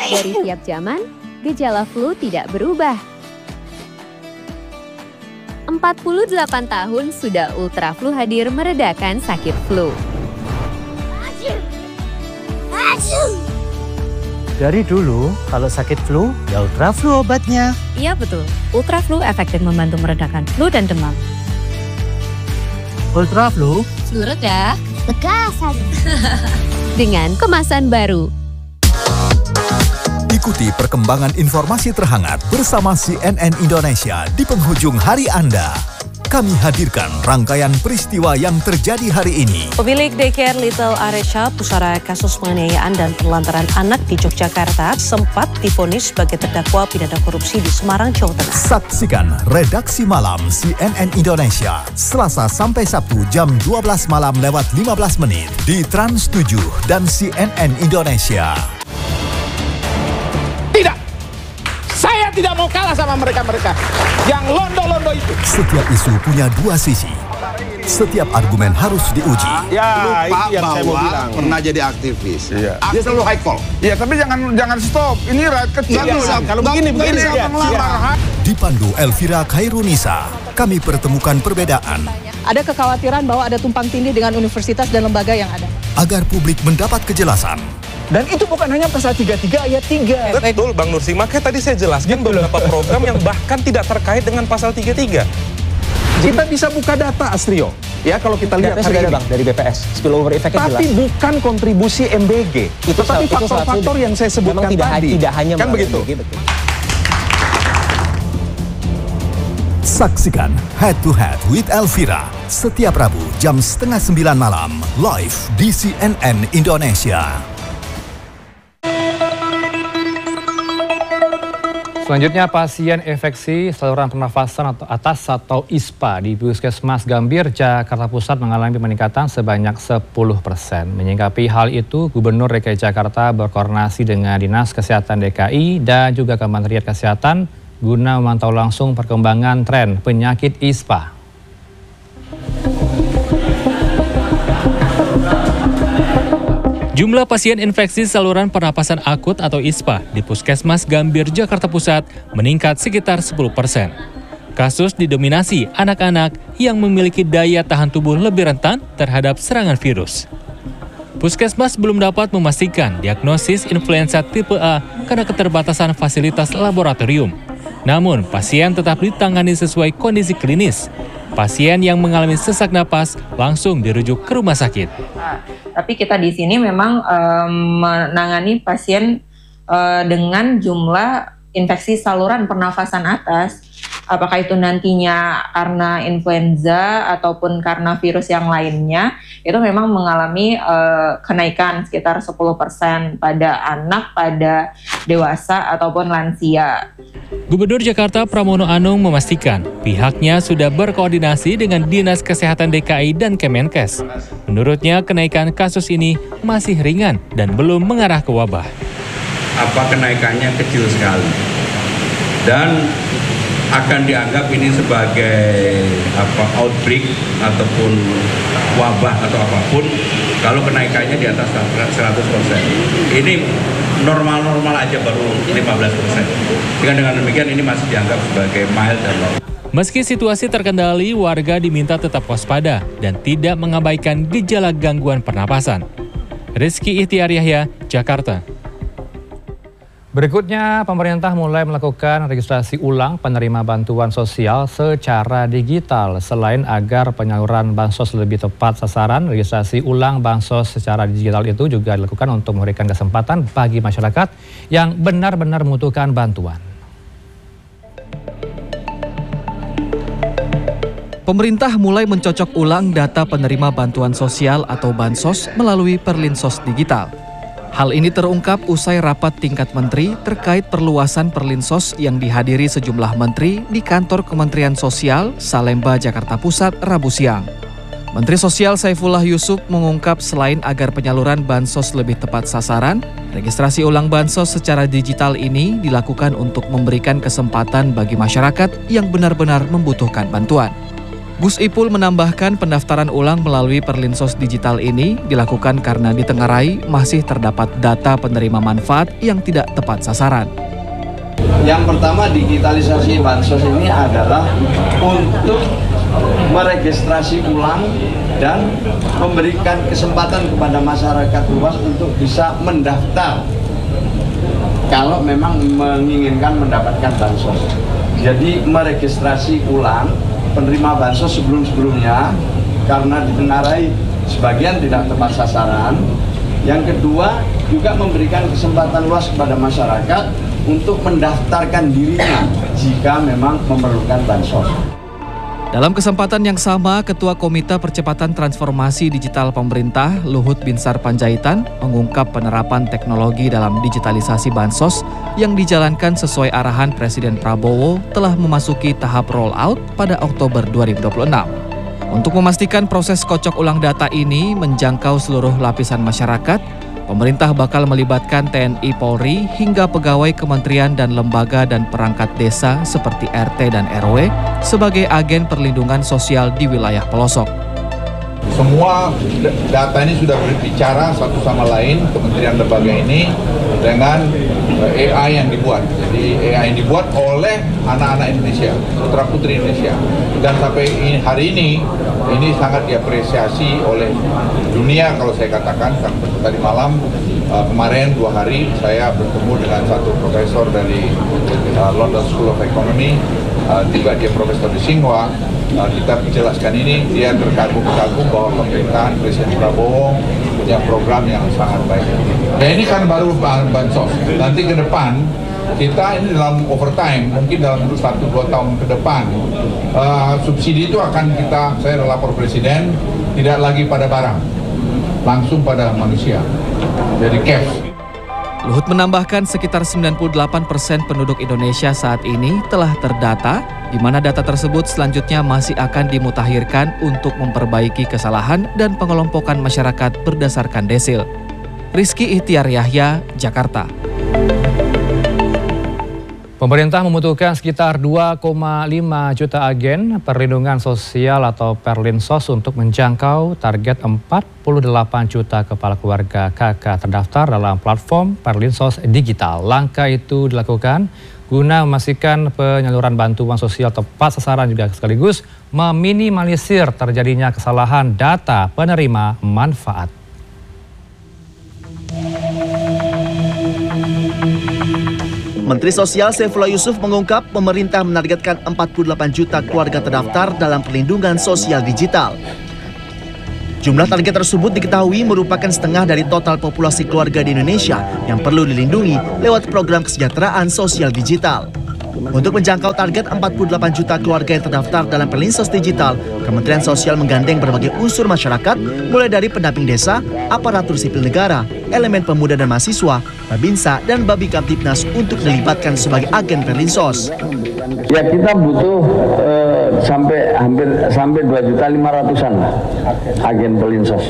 Dari tiap zaman, gejala flu tidak berubah. 48 tahun sudah Ultraflu hadir meredakan sakit flu. Dari dulu, kalau sakit flu, ya Ultraflu obatnya. Iya betul, Ultraflu efektif membantu meredakan flu dan demam. Ultraflu, Flu reda, lega saja. Dengan kemasan baru. Ikuti perkembangan informasi terhangat bersama CNN Indonesia di penghujung hari Anda. Kami hadirkan rangkaian peristiwa yang terjadi hari ini. Pemilik daycare Little Aresha, pusara kasus penganiayaan dan penelantaran anak di Yogyakarta, sempat divonis sebagai terdakwa pidana korupsi di Semarang, Jawa Tengah. Saksikan Redaksi Malam CNN Indonesia, Selasa sampai Sabtu jam 12 malam lewat 15 menit di Trans 7 dan CNN Indonesia. Saya tidak mau kalah sama mereka-mereka yang londo-londo itu. Setiap isu punya dua sisi. Setiap argumen harus diuji. Ya, Lupa itu yang saya mau bilang. pernah jadi aktivis. Iya. Dia selalu high call. Iya, tapi jangan stop. Ini rakyat kecil. Kalau begini ya. Dipandu Elvira Khairunisa, kami pertemukan perbedaan. Ada kekhawatiran bahwa ada tumpang tindih dengan universitas dan lembaga yang ada. Agar publik mendapat kejelasan. Dan itu bukan hanya pasal 33 ayat 3. Betul Bang Nursi, makanya tadi saya jelaskan beberapa program yang bahkan tidak terkait dengan pasal 33. Kita bisa buka data, Astrio. Ya, kalau kita lihat hari ini. Bang, dari BPS, spillover effect jelas. Tapi bukan kontribusi MBG. Tetapi faktor-faktor yang saya sebutkan tadi. Tidak hanya kan begitu. MBG, betul. Saksikan Head to Head with Elvira setiap Rabu jam 8:30 malam live di CNN Indonesia. Selanjutnya, pasien infeksi saluran pernafasan atas atau ISPA di Puskesmas Gambir, Jakarta Pusat mengalami peningkatan sebanyak 10%. Menyikapi hal itu, Gubernur DKI Jakarta berkoordinasi dengan Dinas Kesehatan DKI dan juga Kementerian Kesehatan guna memantau langsung perkembangan tren penyakit ISPA. Jumlah pasien infeksi saluran pernapasan akut atau ISPA di Puskesmas Gambir, Jakarta Pusat meningkat sekitar 10%. Kasus didominasi anak-anak yang memiliki daya tahan tubuh lebih rentan terhadap serangan virus. Puskesmas belum dapat memastikan diagnosis influenza tipe A karena keterbatasan fasilitas laboratorium. Namun, pasien tetap ditangani sesuai kondisi klinis. Pasien yang mengalami sesak napas langsung dirujuk ke rumah sakit. Tapi kita di sini memang menangani pasien dengan jumlah infeksi saluran pernafasan atas. Apakah itu nantinya karena influenza ataupun karena virus yang lainnya, itu memang mengalami kenaikan sekitar 10% pada anak, pada dewasa ataupun lansia. Gubernur Jakarta Pramono Anung memastikan pihaknya sudah berkoordinasi dengan Dinas Kesehatan DKI dan Kemenkes. Menurutnya, kenaikan kasus ini masih ringan dan belum mengarah ke wabah. Kenaikannya kecil sekali dan akan dianggap ini sebagai outbreak ataupun wabah atau apapun kalau kenaikannya di atas 100%. Ini normal-normal aja baru 15%. Dengan demikian ini masih dianggap sebagai mild dan low. Meski situasi terkendali, warga diminta tetap waspada dan tidak mengabaikan gejala gangguan pernapasan. Rizky Ihtiar Yahya, Jakarta. Berikutnya, pemerintah mulai melakukan registrasi ulang penerima bantuan sosial secara digital. Selain agar penyaluran bansos lebih tepat sasaran, registrasi ulang bansos secara digital itu juga dilakukan untuk memberikan kesempatan bagi masyarakat yang benar-benar membutuhkan bantuan. Pemerintah mulai mencocok ulang data penerima bantuan sosial atau bansos melalui Perlinsos Digital. Hal ini terungkap usai rapat tingkat menteri terkait perluasan Perlinsos yang dihadiri sejumlah menteri di kantor Kementerian Sosial, Salemba, Jakarta Pusat, Rabu siang. Menteri Sosial Saifullah Yusuf mengungkap selain agar penyaluran bansos lebih tepat sasaran, registrasi ulang bansos secara digital ini dilakukan untuk memberikan kesempatan bagi masyarakat yang benar-benar membutuhkan bantuan. Gus Ipul menambahkan pendaftaran ulang melalui Perlinsos digital ini dilakukan karena ditengarai masih terdapat data penerima manfaat yang tidak tepat sasaran. Yang pertama, digitalisasi bansos ini adalah untuk meregistrasi ulang dan memberikan kesempatan kepada masyarakat luas untuk bisa mendaftar kalau memang menginginkan mendapatkan bansos. Jadi meregistrasi ulang penerima bansos sebelum-sebelumnya karena ditengarai sebagian tidak tepat sasaran. Yang kedua, juga memberikan kesempatan luas kepada masyarakat untuk mendaftarkan dirinya jika memang memerlukan bansos. Dalam kesempatan yang sama, Ketua Komite Percepatan Transformasi Digital Pemerintah, Luhut Binsar Panjaitan, mengungkap penerapan teknologi dalam digitalisasi bansos yang dijalankan sesuai arahan Presiden Prabowo telah memasuki tahap rollout pada Oktober 2026. Untuk memastikan proses kocok ulang data ini menjangkau seluruh lapisan masyarakat, pemerintah bakal melibatkan TNI Polri hingga pegawai kementerian dan lembaga dan perangkat desa seperti RT dan RW sebagai agen perlindungan sosial di wilayah pelosok. Semua data ini sudah berbicara satu sama lain, kementerian lembaga ini dengan AI yang dibuat. Jadi AI yang dibuat oleh anak-anak Indonesia, putra-putri Indonesia. Dan sampai hari ini sangat diapresiasi oleh dunia kalau saya katakan. Tadi malam, kemarin 2 hari saya bertemu dengan satu profesor dari London School of Economy, juga dia profesor di Tsinghua. Kita menjelaskan ini, dia terkagum-kagum bahwa pemerintahan Presiden Prabowo punya program yang sangat baik. Ya, ini kan baru bansos. Nanti ke depan kita ini dalam overtime, mungkin dalam 1-2 tahun ke depan, subsidi itu akan saya lapor Presiden, tidak lagi pada barang, langsung pada manusia, jadi cash. Luhut menambahkan sekitar 98% penduduk Indonesia saat ini telah terdata, di mana data tersebut selanjutnya masih akan dimutakhirkan untuk memperbaiki kesalahan dan pengelompokan masyarakat berdasarkan desil. Rizky Ihtiar Yahya, Jakarta. Pemerintah membutuhkan sekitar 2,5 juta agen perlindungan sosial atau Perlinsos untuk menjangkau target 48 juta kepala keluarga KK terdaftar dalam platform Perlinsos digital. Langkah itu dilakukan guna memastikan penyaluran bantuan sosial tepat sasaran juga sekaligus meminimalisir terjadinya kesalahan data penerima manfaat. Menteri Sosial Saifullah Yusuf mengungkap pemerintah menargetkan 48 juta keluarga terdaftar dalam perlindungan sosial digital. Jumlah target tersebut diketahui merupakan setengah dari total populasi keluarga di Indonesia yang perlu dilindungi lewat program kesejahteraan sosial digital. Untuk menjangkau target 48 juta keluarga yang terdaftar dalam Perlinsos digital, Kementerian Sosial menggandeng berbagai unsur masyarakat, mulai dari pendamping desa, aparatur sipil negara, elemen pemuda dan mahasiswa, Babinsa, dan Babikaptibnas untuk dilibatkan sebagai agen Perlinsos. Ya, kita butuh sampai 2.500.000-an agen Perlinsos.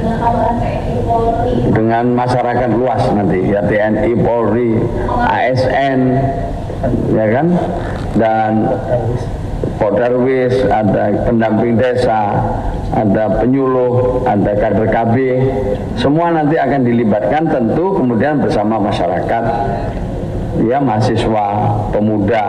Dengan masyarakat luas nanti, ya TNI, Polri, ASN, ya kan, dan Podarwis, ada pendamping desa, ada penyuluh, ada kader KB, semua nanti akan dilibatkan tentu kemudian bersama masyarakat, ya mahasiswa, pemuda,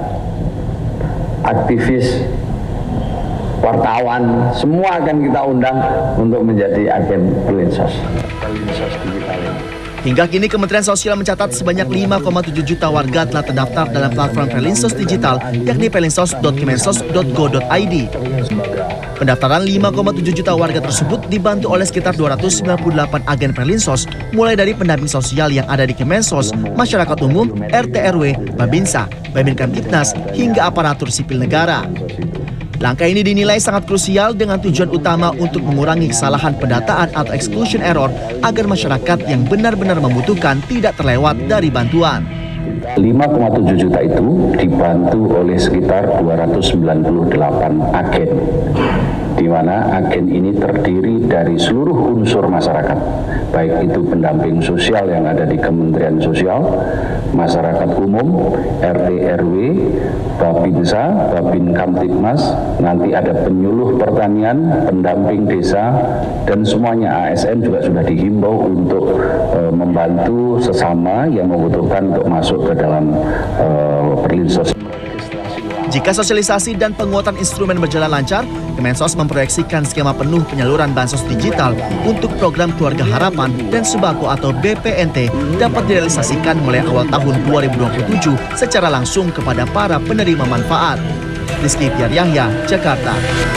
aktivis, wartawan, semua akan kita undang untuk menjadi agen Perlinsos digital ini. Hingga kini Kementerian Sosial mencatat sebanyak 5,7 juta warga telah terdaftar dalam platform Perlinsos digital, yakni perlinsos.kemensos.go.id. Pendaftaran 5,7 juta warga tersebut dibantu oleh sekitar 298 agen Perlinsos, mulai dari pendamping sosial yang ada di Kemensos, masyarakat umum, RT RW, Babinsa, Babinkamtibnas, hingga aparatur sipil negara. Langkah ini dinilai sangat krusial dengan tujuan utama untuk mengurangi kesalahan pendataan atau exclusion error agar masyarakat yang benar-benar membutuhkan tidak terlewat dari bantuan. 5,7 juta itu dibantu oleh sekitar 298 agen. di mana agen ini terdiri dari seluruh unsur masyarakat, baik itu pendamping sosial yang ada di Kementerian Sosial, masyarakat umum, RT RW, Babinsa, Babin Kamtibmas, nanti ada penyuluh pertanian, pendamping desa, dan semuanya. ASN juga sudah dihimbau untuk membantu sesama yang membutuhkan untuk masuk ke dalam perlinsos. Jika sosialisasi dan penguatan instrumen berjalan lancar, Kemensos memproyeksikan skema penuh penyaluran bansos digital untuk program Keluarga Harapan dan Sembako atau BPNT dapat direalisasikan mulai awal tahun 2027 secara langsung kepada para penerima manfaat. Rizky Tiar Yahya, Jakarta.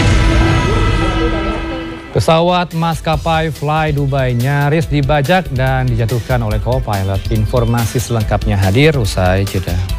Pesawat maskapai Fly Dubai nyaris dibajak dan dijatuhkan oleh co-pilot. Informasi selengkapnya hadir usai jeda.